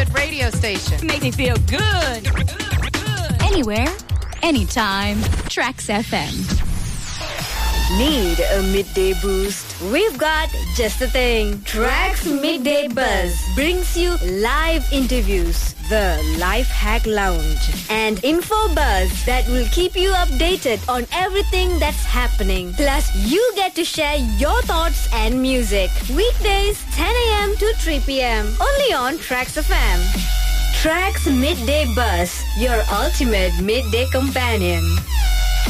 feel-good radio station. Makes me feel good. Anywhere, anytime. Tracks FM. Need a midday boost? We've got just the thing. Tracks Midday Buzz brings you live interviews, the Life Hack Lounge, and info buzz that will keep you updated on everything that's happening. Plus, you get to share your thoughts and music. Weekdays, 10 a.m. to 3 p.m. Only on Tracks FM. Tracks Midday Buzz, your ultimate midday companion.